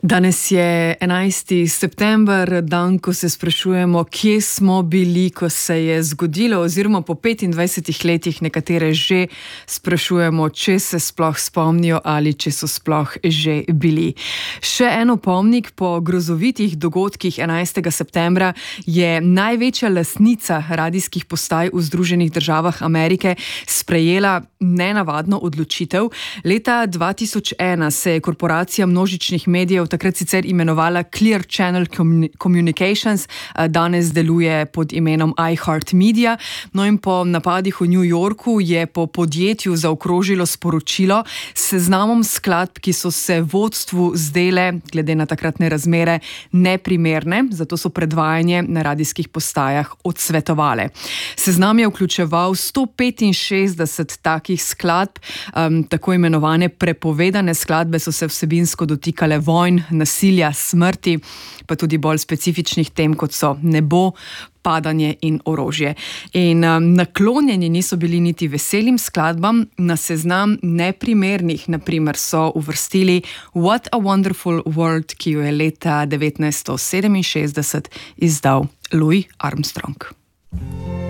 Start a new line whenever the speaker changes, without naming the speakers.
Danes je 11. september, dan, ko se sprašujemo, kje smo bili, ko se je zgodilo, oziroma po 25 letih nekatere že sprašujemo, če se sploh spomnijo ali če so sploh že bili. Še en opomnik: po grozovitih dogodkih 11. septembra je največja lastnica radijskih postaj v Združenih državah Amerike sprejela nenavadno odločitev. Leta 2001 se je korporacija množičnih medijev, takrat sicer imenovala Clear Channel Communications, danes deluje pod imenom iHeartMedia. No, in po napadih v New Yorku je po podjetju zaokrožilo sporočilo s seznamom skladb, ki so se vodstvu zdele, glede na takratne razmere, neprimerne, zato so predvajanje na radijskih postajah odsvetovale. Seznam je vključeval 165 takih skladb, tako imenovane prepovedane skladbe so se vsebinsko dotikale vojn, nasilja, smrti, pa tudi bolj specifičnih tem, kot so nebo, padanje in orožje. In naklonjeni niso bili niti veselim skladbam. Na seznam neprimernih, na primer, so uvrstili What a Wonderful World, ki jo je leta 1967 izdal Louis Armstrong.